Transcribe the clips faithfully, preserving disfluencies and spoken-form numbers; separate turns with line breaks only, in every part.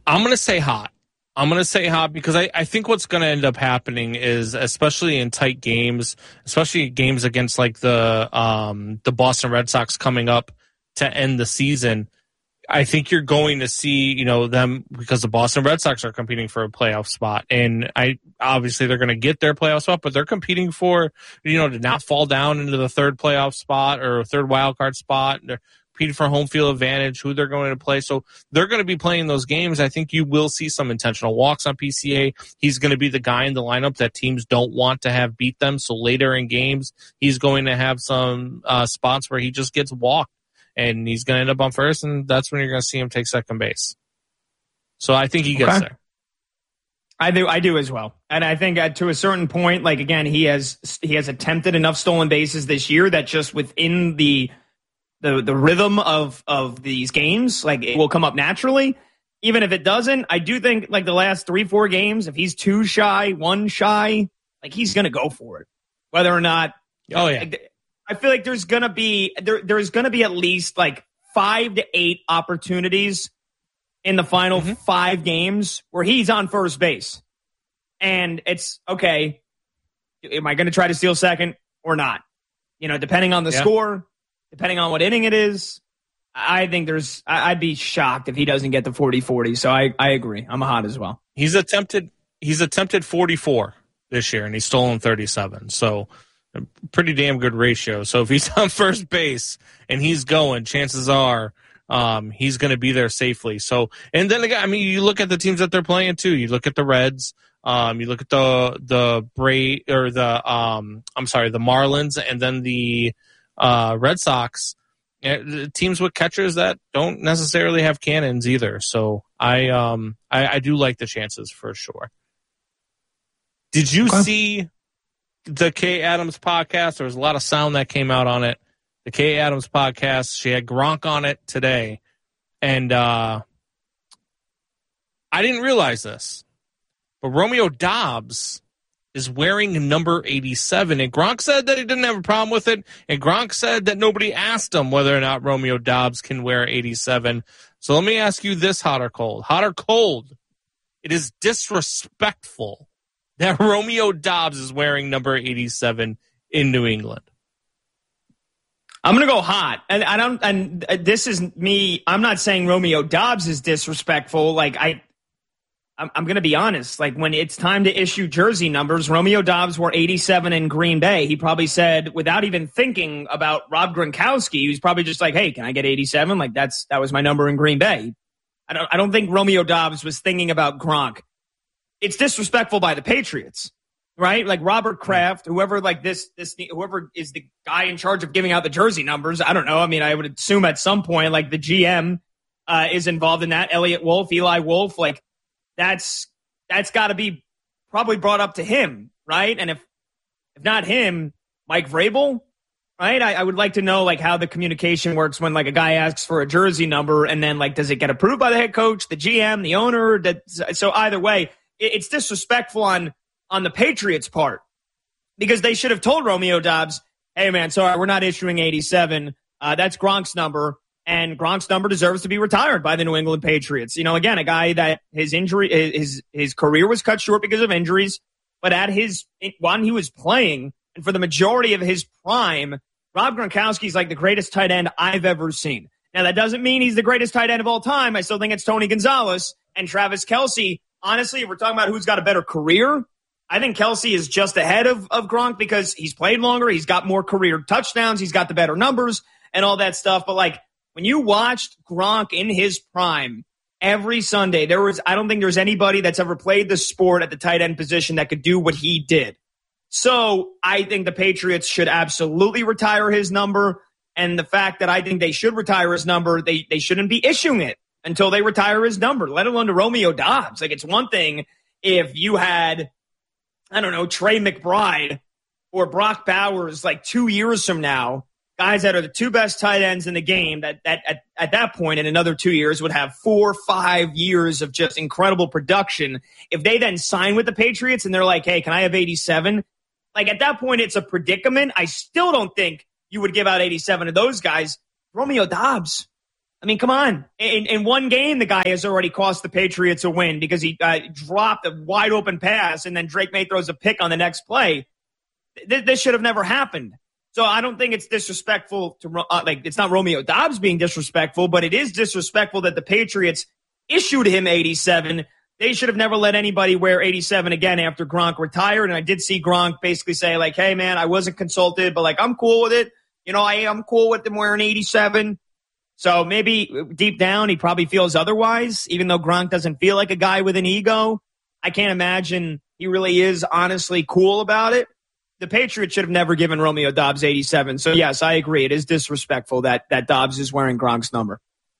I'm going to say hot. I'm going to say hot because I, I think what's going to end up happening is, especially in tight games, especially games against like the um, the Boston Red Sox coming up to end the season, I think you're going to see, you know, them, because the Boston Red Sox are competing for a playoff spot, and I obviously they're going to get their playoff spot, but they're competing for, you know, to not fall down into the third playoff spot or third wild card spot. They're competing for home field advantage, who they're going to play. So they're going to be playing those games. I think you will see some intentional walks on P C A. He's going to be the guy in the lineup that teams don't want to have beat them. So later in games, he's going to have some uh, spots where he just gets walked, and he's going to end up on first, and that's when you're going to see him take second base. So I think he gets okay. there.
I do, I do as well, and I think uh, to a certain point, like again, he has he has attempted enough stolen bases this year that just within the the the rhythm of of these games, like it will come up naturally. Even if it doesn't, I do think like the last three four games, if he's two shy, one shy, like he's going to go for it, whether or not.
Oh yeah.
Like, I feel like there's gonna be there there's gonna be at least like five to eight opportunities in the final mm-hmm. five games where he's on first base, and it's okay. Am I going to try to steal second or not? You know, depending on the yeah. score, depending on what inning it is. I think there's. I'd be shocked if he doesn't get the forty forty. So I I agree. I'm a hot as well.
He's attempted. He's attempted forty-four this year, and he's stolen thirty-seven. So. Pretty damn good ratio. So if he's on first base and he's going, chances are um, he's going to be there safely. So, and then again, I mean, you look at the teams that they're playing too. You look at the Reds. Um, you look at the the Bra- or the um, I'm sorry, the Marlins, and then the uh, Red Sox. Uh, teams with catchers that don't necessarily have cannons either. So I um I, I do like the chances for sure. Did you okay. see the Kay Adams podcast? There was a lot of sound that came out on it. The Kay Adams podcast, she had Gronk on it today. And uh, I didn't realize this, but Romeo Doubs is wearing number eighty-seven. And Gronk said that he didn't have a problem with it. And Gronk said that nobody asked him whether or not Romeo Doubs can wear eighty-seven. So let me ask you this, hot or cold? Hot or cold? It is disrespectful that Romeo Doubs is wearing number eighty-seven in New England.
I'm going to go hot. And I don't, and this is me. I'm not saying Romeo Doubs is disrespectful. Like I, I'm, I'm going to be honest. Like when it's time to issue jersey numbers, Romeo Doubs wore eighty-seven in Green Bay. He probably said, without even thinking about Rob Gronkowski, he was probably just like, "Hey, can I get eighty-seven?" Like that's, that was my number in Green Bay. I don't, I don't think Romeo Doubs was thinking about Gronk. It's disrespectful by the Patriots, right? Like Robert Kraft, whoever like this, this, whoever is the guy in charge of giving out the jersey numbers. I don't know. I mean, I would assume at some point, like the G M uh, is involved in that. Elliot Wolf, Eli Wolf, like that's, that's got to be probably brought up to him, right? And if, if not him, Mike Vrabel, right? I, I would like to know like how the communication works when like a guy asks for a jersey number and then like, does it get approved by the head coach, the G M, the owner? That, so either way, it's disrespectful on, on the Patriots' part because they should have told Romeo Doubs, hey, man, sorry, we're not issuing eighty-seven. Uh, that's Gronk's number, and Gronk's number deserves to be retired by the New England Patriots. You know, again, a guy that his injury, his his career was cut short because of injuries, but at his when he was playing and for the majority of his prime, Rob Gronkowski is like the greatest tight end I've ever seen. Now, that doesn't mean he's the greatest tight end of all time. I still think it's Tony Gonzalez and Travis Kelce. Honestly, if we're talking about who's got a better career, I think Kelce is just ahead of, of Gronk because he's played longer. He's got more career touchdowns. He's got the better numbers and all that stuff. But like when you watched Gronk in his prime every Sunday, there was, I don't think there's anybody that's ever played the sport at the tight end position that could do what he did. So I think the Patriots should absolutely retire his number. And the fact that I think they should retire his number, they, they shouldn't be issuing it until they retire his number, let alone to Romeo Doubs. Like it's one thing if you had, I don't know, Trey McBride or Brock Bowers like two years from now, guys that are the two best tight ends in the game that, that at, at that point in another two years would have four, five years of just incredible production. If they then sign with the Patriots and they're like, hey, can I have eighty-seven? Like at that point, it's a predicament. I still don't think you would give out eighty-seven to those guys. Romeo Doubs. I mean, come on. In, in one game, the guy has already cost the Patriots a win because he uh, dropped a wide open pass and then Drake May throws a pick on the next play. Th- this should have never happened. So I don't think it's disrespectful to, uh, like, it's not Romeo Doubs being disrespectful, but it is disrespectful that the Patriots issued him eighty-seven. They should have never let anybody wear eighty-seven again after Gronk retired. And I did see Gronk basically say, like, hey, man, I wasn't consulted, but, like, I'm cool with it. You know, I am cool with them wearing eighty-seven. So maybe deep down he probably feels otherwise, even though Gronk doesn't feel like a guy with an ego. I can't imagine he really is honestly cool about it. The Patriots should have never given Romeo Doubs eighty-seven. So, yes, I agree. It is disrespectful that that Doubs is wearing Gronk's number.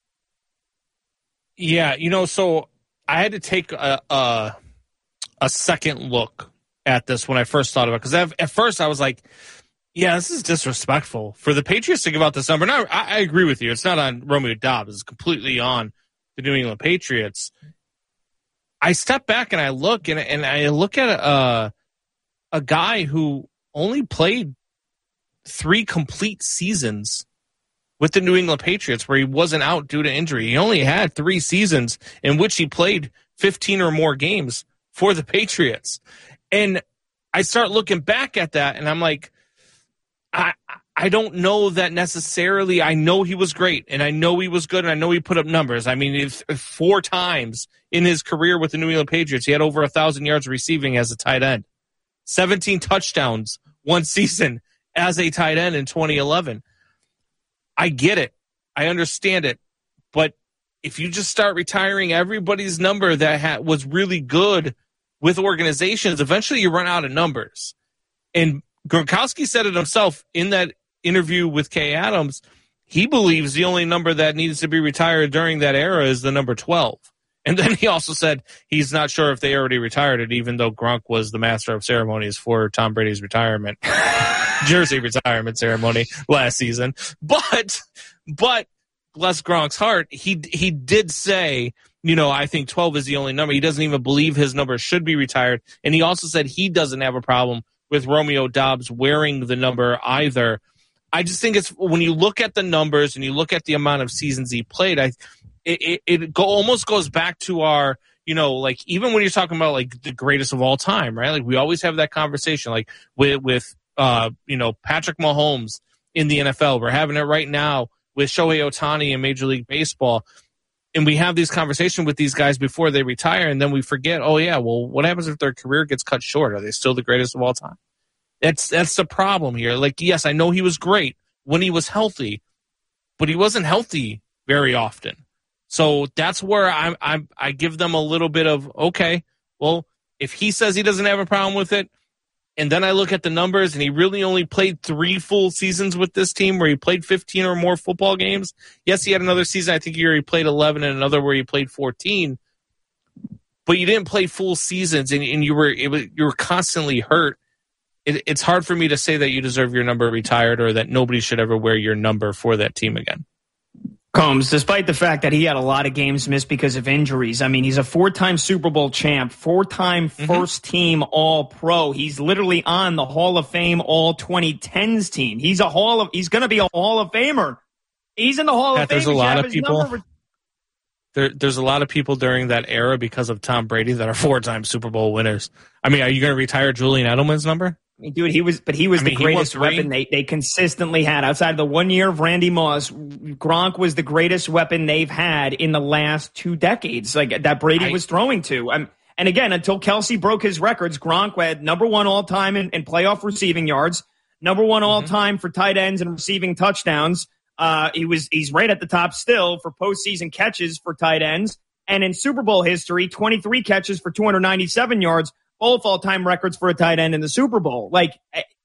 Yeah, you know, so I had to take a a, a second look at this when I first thought about it. Because at first I was like, yeah, this is disrespectful for the Patriots to give out this number. And I, I agree with you. It's not on Romeo Doubs. It's completely on the New England Patriots. I step back and I look, and, and I look at a, a guy who only played three complete seasons with the New England Patriots where he wasn't out due to injury. He only had three seasons in which he played fifteen or more games for the Patriots. And I start looking back at that, and I'm like, I I don't know that necessarily. I know he was great, and I know he was good, and I know he put up numbers. I mean, if, if four times in his career with the New England Patriots, he had over one thousand yards receiving as a tight end. seventeen touchdowns one season as a tight end in twenty eleven. I get it. I understand it. But if you just start retiring everybody's number that ha- was really good with organizations, eventually you run out of numbers. And Gronkowski said it himself in that interview with Kay Adams. He believes the only number that needs to be retired during that era is the number twelve. And then he also said he's not sure if they already retired it, even though Gronk was the master of ceremonies for Tom Brady's retirement, jersey retirement ceremony last season. But, but bless Gronk's heart, he he did say, you know, I think twelve is the only number. He doesn't even believe his number should be retired. And he also said he doesn't have a problem with Romeo Doubs wearing the number either. I just think it's when you look at the numbers and you look at the amount of seasons he played, I it it, it go, almost goes back to our, you know, like even when you're talking about like the greatest of all time, right? Like we always have that conversation, like with with uh you know Patrick Mahomes in the N F L. We're having it right now with Shohei Ohtani in Major League Baseball. And we have these conversations with these guys before they retire, and then we forget, oh, yeah, well, what happens if their career gets cut short? Are they still the greatest of all time? That's that's the problem here. Like, yes, I know he was great when he was healthy, but he wasn't healthy very often. So that's where I I I give them a little bit of, okay, well, if he says he doesn't have a problem with it, and then I look at the numbers, and he really only played three full seasons with this team where he played fifteen or more football games. Yes, he had another season, I think, where he played eleven and another where he played fourteen. But you didn't play full seasons, and, and you were it was, you were constantly hurt. It, it's hard for me to say that you deserve your number retired or that nobody should ever wear your number for that team again.
Combs, despite the fact that he had a lot of games missed because of injuries. I mean, he's a four-time Super Bowl champ, four-time mm-hmm. first-team All-Pro. He's literally on the Hall of Fame All twenty tens team. He's a Hall of. He's going to be a Hall of Famer. He's in the Hall
Pat,
of Fame.
There's a lot of people. Re- there, there's a lot of people during that era because of Tom Brady that are four-time Super Bowl winners. I mean, are you going to retire Julian Edelman's number?
I mean, dude, he was, but he was I mean, the greatest weapon they, they consistently had. Outside of the one year of Randy Moss, Gronk was the greatest weapon they've had in the last two decades, like that Brady I, was throwing to. Um, and again, until Kelsey broke his records, Gronk had number one all time in, in playoff receiving yards, number one all time mm-hmm. for tight ends and receiving touchdowns. Uh, he was he's right at the top still for postseason catches for tight ends, and in Super Bowl history, twenty-three catches for two hundred ninety-seven yards. Both all-time records for a tight end in the Super Bowl. Like,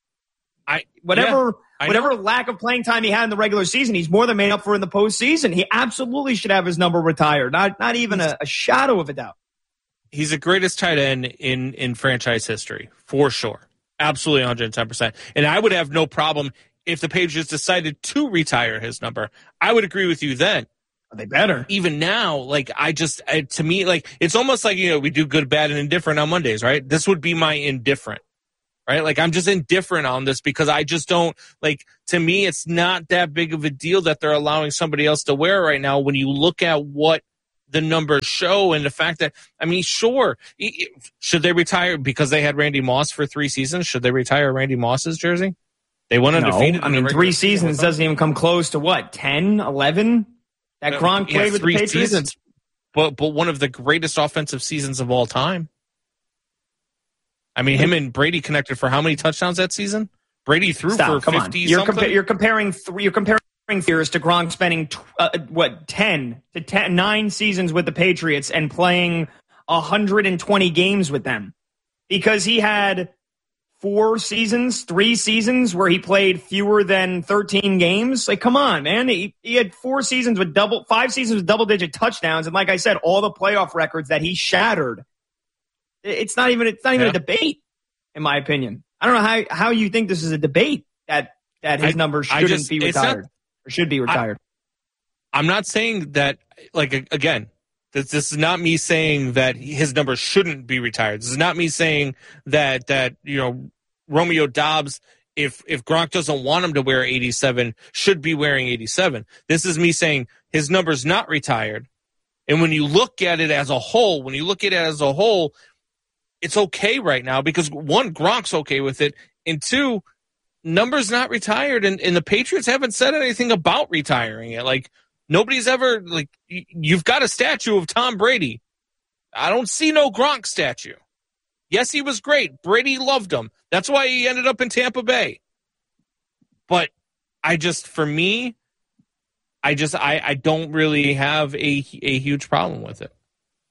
I whatever yeah, I whatever know. lack of playing time he had in the regular season, he's more than made up for in the postseason. He absolutely should have his number retired. Not not even a, a shadow of a doubt.
He's the greatest tight end in, in franchise history, for sure. Absolutely one hundred ten percent. And I would have no problem if the Patriots decided to retire his number. I would agree with you then.
They better.
Even now, like, I just, I, to me, like, it's almost like, you know, we do good, bad, and indifferent on Mondays, right? This would be my indifferent, right? Like, I'm just indifferent on this because I just don't, like, to me, it's not that big of a deal that they're allowing somebody else to wear it right now when you look at what the numbers show and the fact that, I mean, sure, should they retire because they had Randy Moss for three seasons? Should they retire Randy Moss's jersey? They went undefeated.
No, I mean, three seasons doesn't even come close to what, ten, eleven that Gronk played yeah, with the Patriots? Seasons,
but, but one of the greatest offensive seasons of all time. I mean, him and Brady connected for how many touchdowns that season? Brady threw
Stop,
for
come
fifty
on. You're,
something.
compa- you're comparing three. You're comparing years to Gronk spending tw- uh, what ten to ten, nine seasons with the Patriots and playing one hundred twenty games with them, because he had four seasons, three seasons where he played fewer than thirteen games. Like, come on, man. He, he had four seasons with double, five seasons with double digit touchdowns, and like I said, all the playoff records that he shattered. It's not even it's not even yeah. a debate, in my opinion. I don't know how how you think this is a debate that that his I, numbers shouldn't just, be retired not, or should be retired.
I, I'm not saying that. Like, again, this, this is not me saying that his numbers shouldn't be retired. This is not me saying that that you know Romeo Doubs, if if Gronk doesn't want him to wear eighty-seven, should be wearing eighty-seven. This is me saying his numbers not retired. And when you look at it as a whole, when you look at it as a whole. It's okay right now because, one, Gronk's okay with it, and two, numbers not retired, and, and the Patriots haven't said anything about retiring it. Like, nobody's ever, like, you've got a statue of Tom Brady. I don't see no Gronk statue. Yes, he was great. Brady loved him. That's why he ended up in Tampa Bay. But I just, for me, I just, I, I don't really have a, a huge problem with it.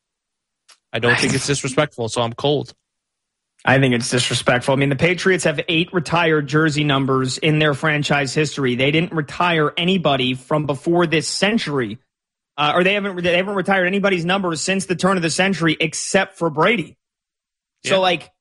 I don't think it's disrespectful, so I'm cold.
I think it's disrespectful. I mean, the Patriots have eight retired jersey numbers in their franchise history. They didn't retire anybody from before this century, uh, or they haven't they haven't retired anybody's numbers since the turn of the century, except for Brady. Yeah. So, like,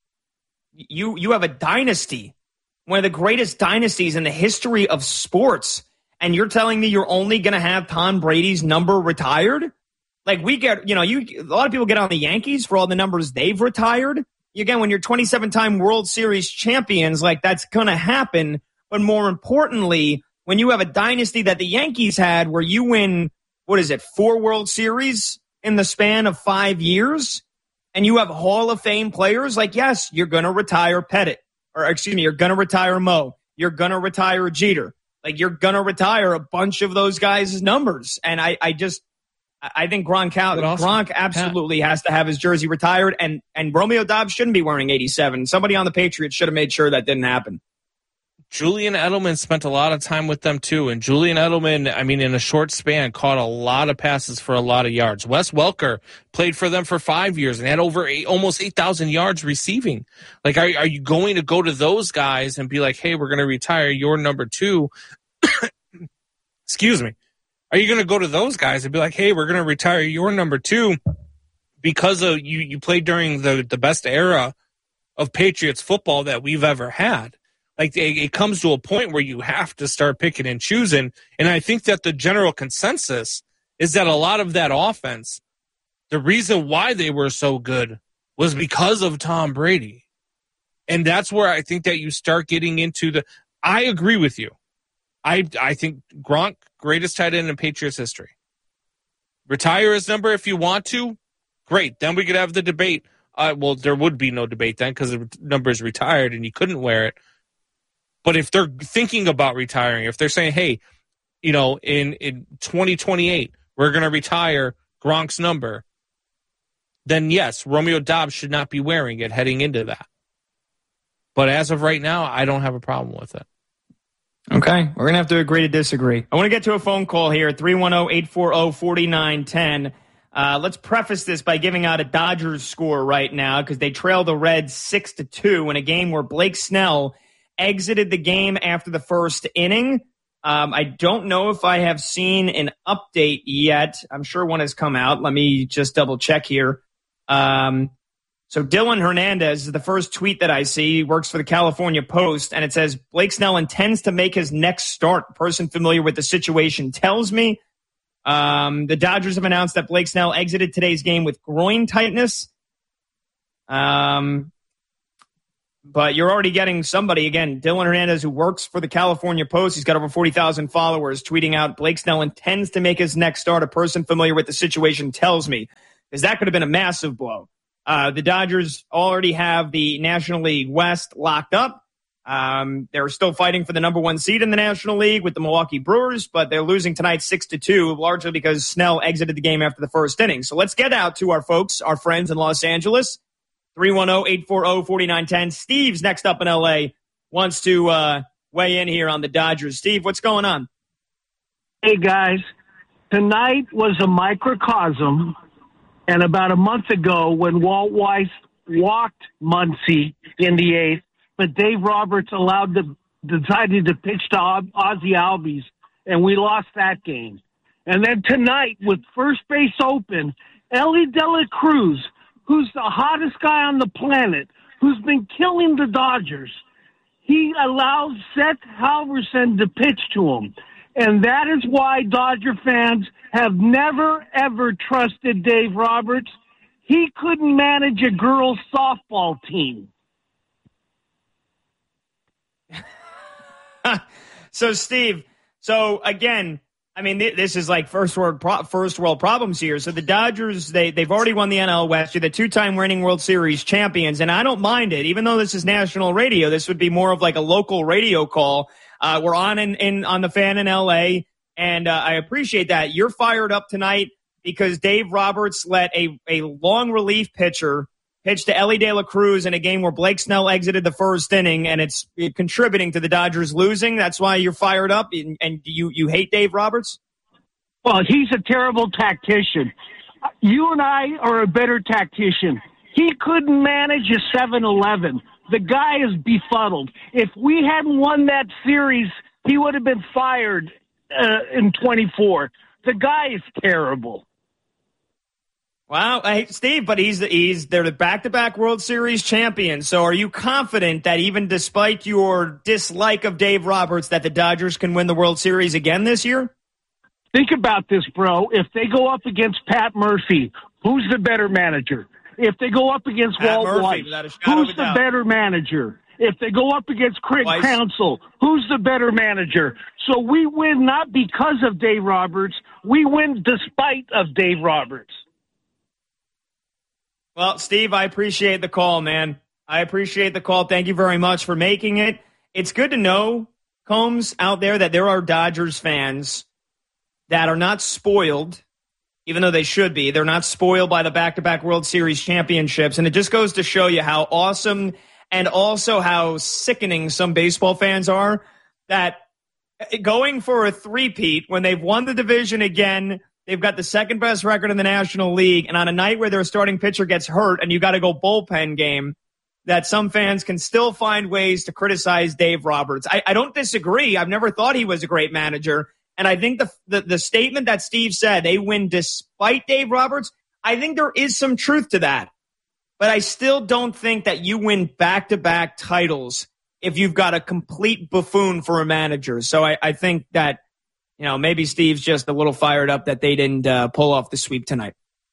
you you have a dynasty, one of the greatest dynasties in the history of sports, and you're telling me you're only going to have Tom Brady's number retired? Like, we get, you know, you a lot of people get on the Yankees for all the numbers they've retired. Again, when you're twenty-seven-time World Series champions, like, that's going to happen. But more importantly, when you have a dynasty that the Yankees had where you win, what is it, four World Series in the span of five years, and you have Hall of Fame players, like, yes, you're going to retire Pettit. Or, excuse me, you're going to retire Mo. You're going to retire Jeter. Like, you're going to retire a bunch of those guys' numbers. And I, I just... I think Gronk, also, Gronk absolutely yeah. has to have his jersey retired, and, and Romeo Doubs shouldn't be wearing eighty-seven. Somebody on the Patriots should have made sure that didn't happen.
Julian Edelman spent a lot of time with them, too, and Julian Edelman, I mean, in a short span, caught a lot of passes for a lot of yards. Wes Welker played for them for five years and had over eight, almost eight thousand yards receiving. Like, are, are you going to go to those guys and be like, hey, we're going to retire your number two? Excuse me. Are you going to go to those guys and be like, hey, we're going to retire your number two because of you, you played during the, the best era of Patriots football that we've ever had? Like, it, it comes to a point where you have to start picking and choosing. And I think that the general consensus is that a lot of that offense, the reason why they were so good was because of Tom Brady. And that's where I think that you start getting into the – I agree with you. I I think Gronk, greatest tight end in Patriots history. Retire his number if you want to. Great. Then we could have the debate. Uh, well, there would be no debate then because the number is retired and you couldn't wear it. But if they're thinking about retiring, if they're saying, hey, you know, in, in twenty twenty-eight, we're going to retire Gronk's number, then yes, Romeo Doubs should not be wearing it heading into that. But as of right now, I don't have a problem with it.
Okay, we're going to have to agree to disagree. I want to get to a phone call here, three one zero, eight four zero, four nine one zero. Uh, let's preface this by giving out a Dodgers score right now because they trail the Reds six to two in a game where Blake Snell exited the game after the first inning. Um, I don't know if I have seen an update yet. I'm sure one has come out. Let me just double check here. Um, So Dylan Hernandez is the first tweet that I see. He works for the California Post, and it says, Blake Snell intends to make his next start. A person familiar with the situation tells me. Um, the Dodgers have announced that Blake Snell exited today's game with groin tightness. Um, But you're already getting somebody, again, Dylan Hernandez, who works for the California Post. He's got over forty thousand followers, tweeting out, Blake Snell intends to make his next start. A person familiar with the situation tells me. Because that could have been a massive blow. Uh, the Dodgers already have the National League West locked up. Um, they're still fighting for the number one seed in the National League with the Milwaukee Brewers, but they're losing tonight six to two, largely because Snell exited the game after the first inning. So let's get out to our folks, our friends in Los Angeles. three one zero, eight four zero, four nine one zero. Steve's next up in L A, wants to uh, weigh in here on the Dodgers. Steve, what's going on?
Hey, guys. Tonight was a microcosm, and about a month ago when Walt Weiss walked Muncy in the eighth, but Dave Roberts allowed the decided to pitch to Ozzie Albies, and we lost that game. And then tonight, with first base open, Ellie De La Cruz, who's the hottest guy on the planet, who's been killing the Dodgers, he allows Seth Halverson to pitch to him. And that is why Dodger fans have never, ever trusted Dave Roberts. He couldn't manage a girls' softball team.
So, Steve, so again, I mean, th- this is like first world pro- first world problems here. So the Dodgers, they, they've already won the N L West. You're the two-time reigning World Series champions, and I don't mind it. Even though this is national radio, this would be more of like a local radio call. Uh, we're on in, in on the Fan in L A, and uh, I appreciate that. You're fired up tonight because Dave Roberts let a, a long relief pitcher pitch to Ellie De La Cruz in a game where Blake Snell exited the first inning, and it's contributing to the Dodgers losing. That's why you're fired up, and, and you, you hate Dave Roberts?
Well, he's a terrible tactician. You and I are a better tactician. He couldn't manage a seven eleven. The guy is befuddled. If we hadn't won that series, he would have been fired uh, in twenty-four. The guy is terrible.
Wow, hey, Steve, but he's he's they're the back-to-back World Series champions. So are you confident that even despite your dislike of Dave Roberts, that the Dodgers can win the World Series again this year?
Think about this, bro. If they go up against Pat Murphy, who's the better manager? If they go up against
Pat
Walt
Murphy,
Weiss, who's the
doubt.
better manager? If they go up against Craig
Weiss.
Counsell, who's the better manager? So we win not because of Dave Roberts. We win despite of Dave Roberts.
Well, Steve, I appreciate the call, man. I appreciate the call. Thank you very much for making it. It's good to know, Combs, out there that there are Dodgers fans that are not spoiled, even though they should be. They're not spoiled by the back-to-back World Series championships. And it just goes to show you how awesome and also how sickening some baseball fans are, that going for a three-peat when they've won the division again, they've got the second best record in the National League, and on a night where their starting pitcher gets hurt and you got to go bullpen game, that some fans can still find ways to criticize Dave Roberts. I, I don't disagree. I've never thought he was a great manager. And I think the, the the statement that Steve said, they win despite Dave Roberts, I think there is some truth to that. But I still don't think that you win back-to-back titles if you've got a complete buffoon for a manager. So I, I think that, you know, maybe Steve's just a little fired up that they didn't uh, pull off the sweep tonight.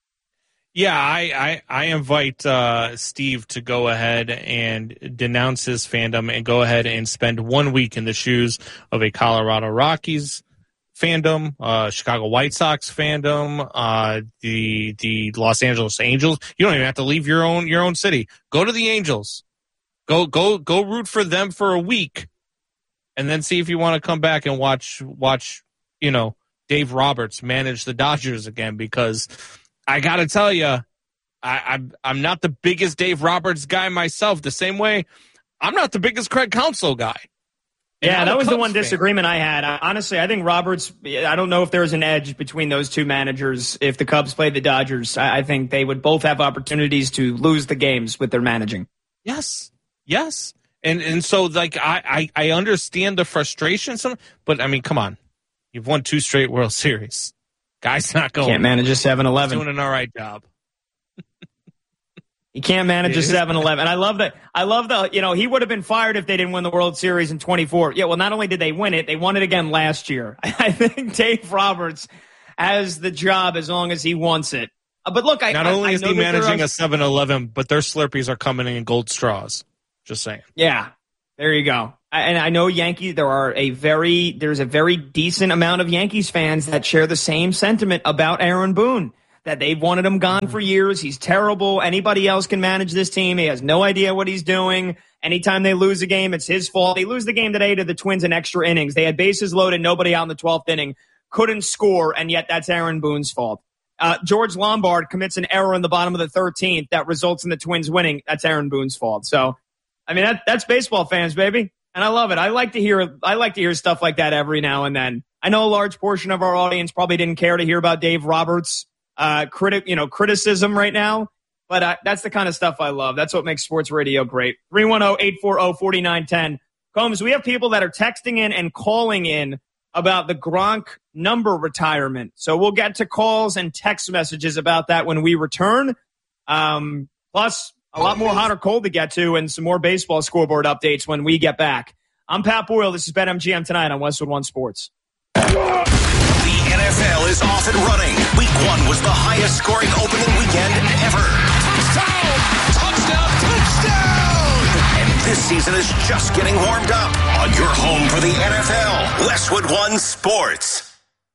Yeah, I, I, I invite uh, Steve to go ahead and denounce his fandom and go ahead and spend one week in the shoes of a Colorado Rockies fandom, uh, Chicago White Sox fandom, uh, the the Los Angeles Angels. You don't even have to leave your own your own city. Go to the Angels. Go go go root for them for a week, and then see if you want to come back and watch watch. You know, Dave Roberts manage the Dodgers again, because I got to tell you, I, I'm, I'm not the biggest Dave Roberts guy myself, the same way I'm not the biggest Craig Counsell guy. And
yeah,
I'm
that
a
was
Cubs
the one
fan.
disagreement I had. I, honestly, I think Roberts, I don't know if there's an edge between those two managers. If the Cubs played the Dodgers, I, I think they would both have opportunities to lose the games with their managing.
Yes, yes. And and so, like, I, I, I understand the frustration, some, but, I mean, come on. You've won two straight World Series. Guy's not going.
Can't manage a seven eleven.
Doing an all right job.
He can't manage a seven eleven. I love that. I love the, you know, he would have been fired if they didn't win the World Series in twenty-four. Yeah, well, not only did they win it, they won it again last year. I think Dave Roberts has the job as long as he wants it. Uh, but look, I
Not
I,
only
I
is
know
he
that there
managing
are,
a seven eleven, but their Slurpees are coming in gold straws. Just saying.
Yeah, there you go. And I know Yankees, there are a very, there's a very decent amount of Yankees fans that share the same sentiment about Aaron Boone, that they've wanted him gone for years. He's terrible. Anybody else can manage this team. He has no idea what he's doing. Anytime they lose a game, it's his fault. They lose the game today to the Twins in extra innings. They had bases loaded, nobody out in the twelfth inning, couldn't score, and yet that's Aaron Boone's fault. Uh, George Lombard commits an error in the bottom of the thirteenth that results in the Twins winning. That's Aaron Boone's fault. So, I mean, that, that's baseball fans, baby. And I love it. I like to hear I like to hear stuff like that every now and then. I know a large portion of our audience probably didn't care to hear about Dave Roberts' uh, critic, you know, criticism right now, but uh, that's the kind of stuff I love. That's what makes sports radio great. three one zero, eight four zero, four nine one zero. Combs, we have people that are texting in and calling in about the Gronk number retirement. So we'll get to calls and text messages about that when we return. Um, plus, a lot more hot or cold to get to and some more baseball scoreboard updates when we get back. I'm Pat Boyle. This is BetMGM Tonight on Westwood One Sports.
The N F L is off and running. Week one was the highest scoring opening weekend ever. Touchdown! Touchdown! Touchdown! And this season is just getting warmed up on your home for the N F L, Westwood One Sports.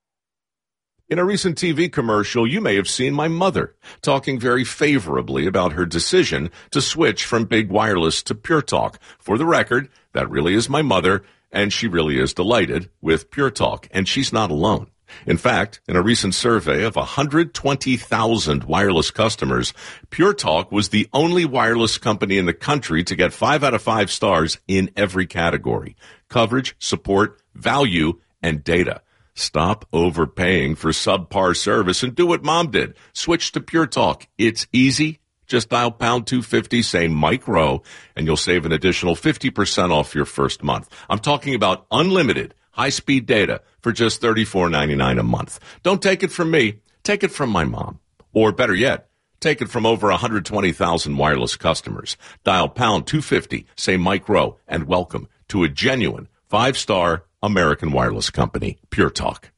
In a recent T V commercial, you may have seen my mother talking very favorably about her decision to switch from big wireless to Pure Talk. For the record, that really is my mother, and she really is delighted with Pure Talk, and she's not alone. In fact, in a recent survey of one hundred twenty thousand wireless customers, Pure Talk was the only wireless company in the country to get five out of five stars in every category: coverage, support, value, and data. Stop overpaying for subpar service and do what Mom did. Switch to Pure Talk. It's easy. Just dial pound two fifty, say Mike Rowe, and you'll save an additional fifty percent off your first month. I'm talking about unlimited high-speed data for just thirty-four ninety-nine a month. Don't take it from me. Take it from my mom. Or better yet, take it from over one hundred twenty thousand wireless customers. Dial pound two fifty, say Mike Rowe, and welcome to a genuine five-star American wireless company, Pure Talk.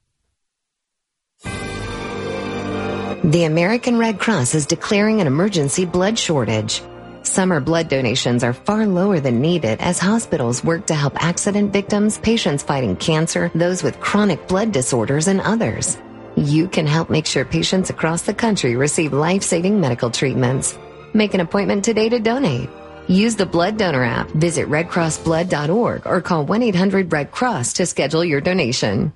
The American Red Cross is declaring an emergency blood shortage. Summer blood donations are far lower than needed as hospitals work to help accident victims, patients fighting cancer, those with chronic blood disorders, and others. You can help make sure patients across the country receive life-saving medical treatments. Make an appointment today to donate. Use the Blood Donor app, visit red cross blood dot org, or call one eight hundred red cross to schedule your donation.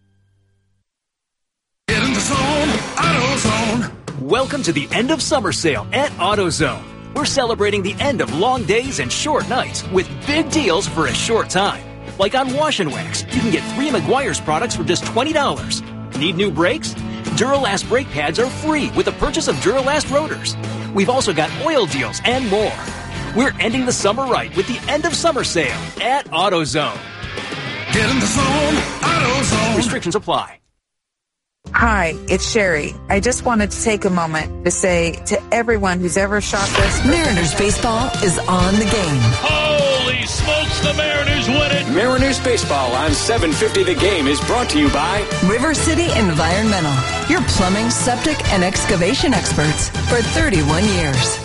Get in the zone, AutoZone. Welcome to the end of summer sale at AutoZone. We're celebrating the end of long days and short nights with big deals for a short time. Like on Wash and Wax, you can get three Meguiar's products for just twenty dollars. Need new brakes? Duralast brake pads are free with the purchase of Duralast rotors. We've also got oil deals and more. We're ending the summer right with the end of summer sale at AutoZone. Get in the zone, AutoZone. Restrictions apply.
Hi, it's Sherry. I just wanted to take a moment to say to everyone who's ever shopped us,
Mariners baseball is on the game.
Holy smokes, the Mariners win it!
Mariners baseball on seven fifty The Game is brought to you by
River City Environmental, your plumbing, septic, and excavation experts for thirty-one years.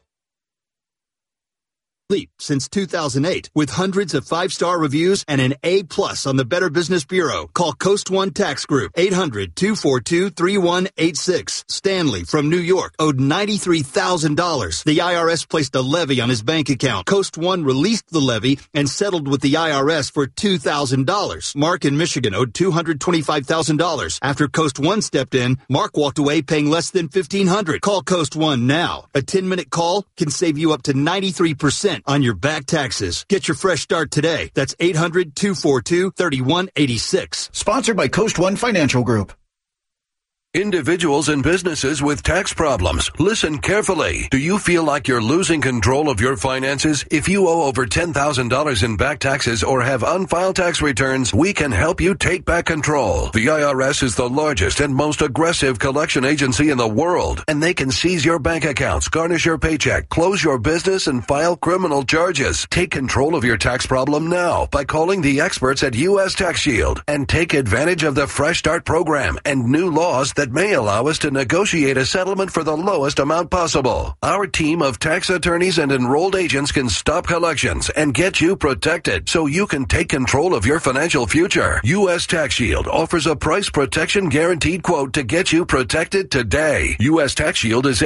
Leap since two thousand eight with hundreds of five-star reviews and an A plus on the Better Business Bureau. Call Coast One Tax Group, eight hundred, two four two, three one eight six. Stanley from New York owed ninety-three thousand dollars. The I R S placed a levy on his bank account. Coast One released the levy and settled with the I R S for two thousand dollars. Mark in Michigan owed two hundred twenty-five thousand dollars. After Coast One stepped in, Mark walked away paying less than fifteen hundred dollars. Call Coast One now. A ten-minute call can save you up to ninety-three percent on your back taxes. Get your fresh start today. That's eight hundred, two four two, three one eight six.
Sponsored by Coast One Financial Group.
Individuals and businesses with tax problems, listen carefully. Do you feel like you're losing control of your finances? If you owe over ten thousand dollars in back taxes or have unfiled tax returns, we can help you take back control. The I R S is the largest and most aggressive collection agency in the world, and they can seize your bank accounts, garnish your paycheck, close your business, and file criminal charges. Take control of your tax problem now by calling the experts at U S Tax Shield and take advantage of the Fresh Start program and new laws that that may allow us to negotiate a settlement for the lowest amount possible. Our team of tax attorneys and enrolled agents can stop collections and get you protected so you can take control of your financial future. U S Tax Shield offers a price protection guaranteed quote to get you protected today. U S Tax Shield is